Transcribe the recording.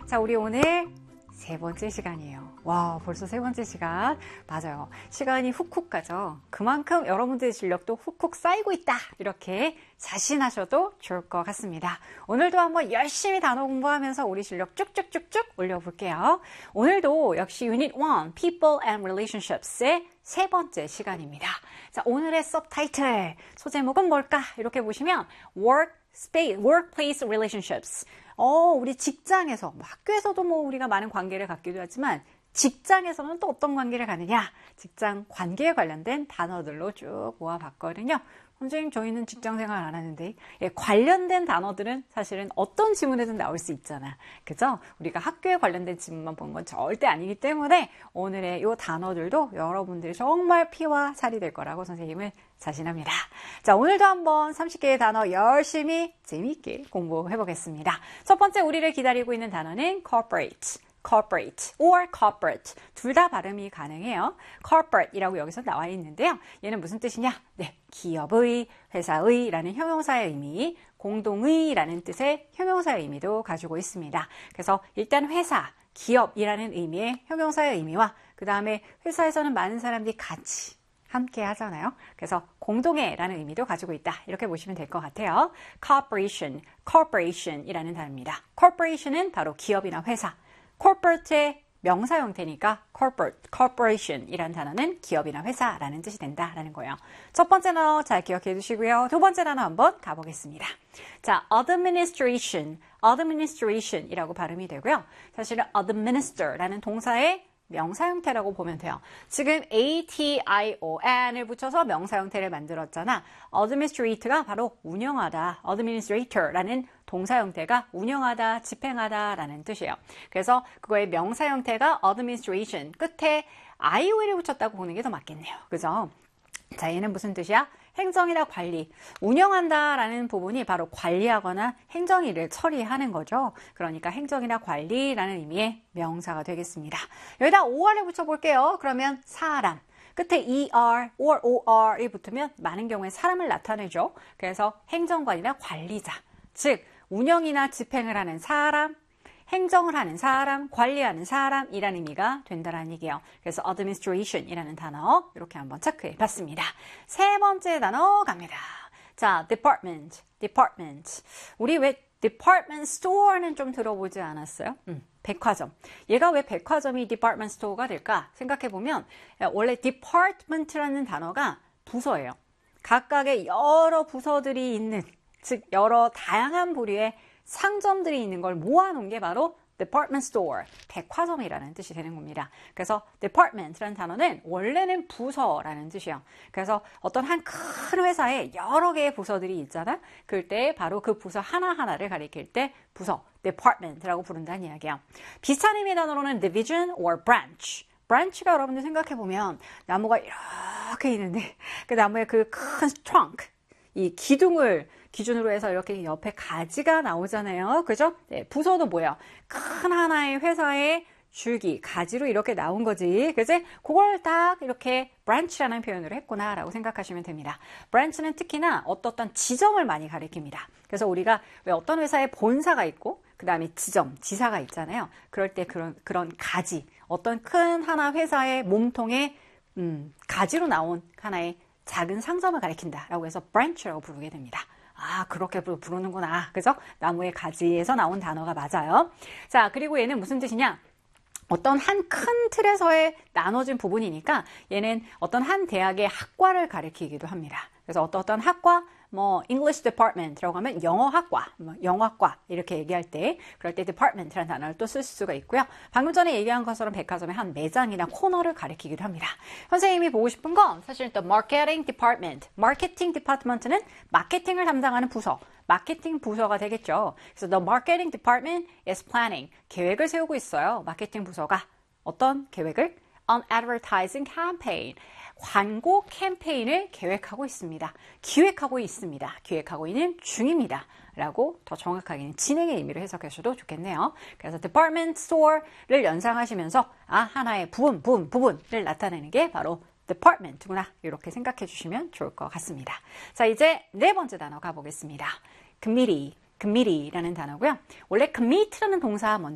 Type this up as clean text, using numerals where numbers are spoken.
자, 우리 오늘 세 번째 시간이에요. 와, 벌써 세 번째 시간. 맞아요. 시간이 훅훅 가죠. 그만큼 여러분들의 실력도 훅훅 쌓이고 있다. 이렇게 자신하셔도 좋을 것 같습니다. 오늘도 한번 열심히 단어 공부하면서 우리 실력 쭉쭉쭉쭉 올려볼게요. 오늘도 역시 유닛 1, People and Relationships의 세 번째 시간입니다. 자, 오늘의 서브타이틀, 소제목은 뭘까? 이렇게 보시면 Workplace Relationships. 우리 직장에서, 학교에서도 우리가 많은 관계를 갖기도 하지만 직장에서는 또 어떤 관계를 갖느냐? 직장 관계에 관련된 단어들로 쭉 모아봤거든요. 선생님, 저희는 직장 생활 안 하는데, 관련된 단어들은 사실은 어떤 지문에든 나올 수 있잖아. 그죠? 우리가 학교에 관련된 지문만 보는 건 절대 아니기 때문에 오늘의 이 단어들도 여러분들이 정말 피와 살이 될 거라고 선생님은 자신합니다. 자, 오늘도 한번 30개의 단어 열심히 재미있게 공부해 보겠습니다. 첫 번째 우리를 기다리고 있는 단어는 corporate or corporate. 둘 다 발음이 가능해요. corporate이라고 여기서 나와 있는데요. 얘는 무슨 뜻이냐? 네, 기업의, 회사의 라는 형용사의 의미, 공동의 라는 뜻의 형용사의 의미도 가지고 있습니다. 그래서 일단 회사, 기업이라는 의미의 형용사의 의미와 그 다음에 회사에서는 많은 사람들이 같이 함께 하잖아요. 그래서 공동의라는 의미도 가지고 있다. 이렇게 보시면 될 것 같아요. corporation이라는 단어입니다. corporation은 바로 기업이나 회사. corporate의 명사 형태니까 corporation이라는 단어는 기업이나 회사라는 뜻이 된다라는 거예요. 첫 번째 단어 잘 기억해 두시고요. 두 번째 단어 한번 가보겠습니다. 자, administration이라고 발음이 되고요. 사실은 administer라는 동사의 명사 형태라고 보면 돼요. 지금 ATION을 붙여서 명사 형태를 만들었잖아. administrator가 바로 운영하다, administrator라는 동사 형태가 운영하다, 집행하다 라는 뜻이에요. 그래서 그거의 명사 형태가 administration, 끝에 ION을 붙였다고 보는 게 더 맞겠네요. 그죠? 자, 얘는 무슨 뜻이야? 행정이나 관리, 운영한다 라는 부분이 바로 관리하거나 행정일을 처리하는 거죠. 그러니까 행정이나 관리라는 의미의 명사가 되겠습니다. 여기다 OR을 붙여볼게요. 그러면 사람. 끝에 ER or OR이 붙으면 많은 경우에 사람을 나타내죠. 그래서 행정관이나 관리자, 즉 운영이나 집행을 하는 사람, 행정을 하는 사람, 관리하는 사람이라는 의미가 된다는 얘기예요. 그래서 administration이라는 단어 이렇게 한번 체크해 봤습니다. 세 번째 단어 갑니다. 자, department. 우리 왜 department store는 좀 들어보지 않았어요? 백화점. 얘가 왜 백화점이 department store가 될까? 생각해보면 원래 department라는 단어가 부서예요. 각각의 여러 부서들이 있는, 즉 여러 다양한 부류의 상점들이 있는 걸 모아놓은 게 바로 department store, 백화점이라는 뜻이 되는 겁니다. 그래서 department라는 단어는 원래는 부서라는 뜻이에요. 그래서 어떤 한 큰 회사에 여러 개의 부서들이 있잖아. 그럴 때 바로 그 부서 하나하나를 가리킬 때 부서, department라고 부른다는 이야기야. 비슷한 의미의 단어로는 division or branch. branch가 여러분들 생각해보면 나무가 이렇게 있는데 그 나무의 그 큰 trunk, 이 기둥을 기준으로 해서 이렇게 옆에 가지가 나오잖아요. 그죠? 네, 부서도 뭐예요? 큰 하나의 회사의 줄기, 가지로 이렇게 나온 거지. 그지? 그걸 딱 이렇게 branch라는 표현으로 했구나라고 생각하시면 됩니다. branch는 특히나 어떤 지점을 많이 가리킵니다. 그래서 우리가 왜 어떤 회사에 본사가 있고 그 다음에 지점, 지사가 있잖아요. 그럴 때 그런 가지, 어떤 큰 하나 회사의 몸통에 가지로 나온 하나의 작은 상점을 가리킨다라고 해서 branch라고 부르게 됩니다. 아, 그렇게 부르는구나. 그죠? 나무의 가지에서 나온 단어가 맞아요. 자, 그리고 얘는 무슨 뜻이냐? 어떤 한 큰 틀에서의 나눠진 부분이니까 얘는 어떤 한 대학의 학과를 가리키기도 합니다. 그래서 어떤 학과, English department라고 하면 영어학과, 영어학과 이렇게 얘기할 때 그럴 때 department라는 단어를 또 쓸 수가 있고요. 방금 전에 얘기한 것처럼 백화점의 한 매장이나 코너를 가리키기도 합니다. 선생님이 보고 싶은 건 사실 또 marketing department, 마케팅 디파트먼트는 마케팅을 담당하는 부서, 마케팅 부서가 되겠죠. 그래서 the marketing department is planning, 계획을 세우고 있어요. 마케팅 부서가 어떤 계획을? An advertising campaign, 광고 캠페인을 계획하고 있습니다. 기획하고 있는 중입니다. 라고 더 정확하게는 진행의 의미로 해석하셔도 좋겠네요. 그래서 department store를 연상하시면서 하나의 부분을 나타내는 게 바로 department구나. 이렇게 생각해 주시면 좋을 것 같습니다. 자, 이제 네 번째 단어 가보겠습니다. committee라는 단어고요. 원래 commit라는 동사